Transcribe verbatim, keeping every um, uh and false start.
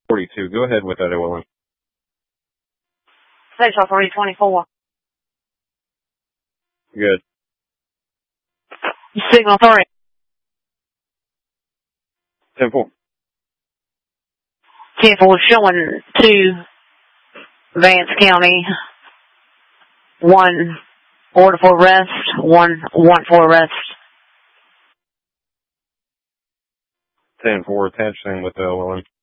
forty-two. Go ahead with that, Willem. Station three twenty-four. Good. Signal three. ten four. ten four showing two Vance County. One order for arrest, one warrant for arrest. ten four, attached in with uh, Willem.